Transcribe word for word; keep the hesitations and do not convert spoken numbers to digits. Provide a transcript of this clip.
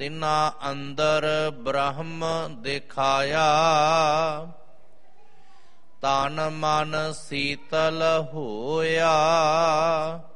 ਤਿਨਾ ਅੰਦਰ ਬ੍ਰਹਮ ਦਿਖਾਇਆ। ਤਨ ਮਨ ਸੀਤਲ ਹੋਇਆ